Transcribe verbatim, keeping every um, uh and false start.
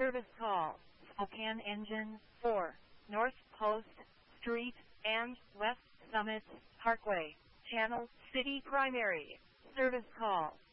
Service call. Spokane Engine four, North Post Street and West Summit Parkway. Channel City Primary. Service call.